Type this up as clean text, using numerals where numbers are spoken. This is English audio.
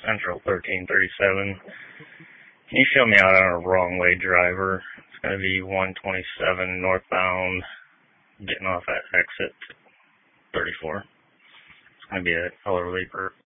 Central 1337. Can you show me out on a wrong way driver? It's going to be 127 northbound, getting off at exit 34. It's going to be a color leaper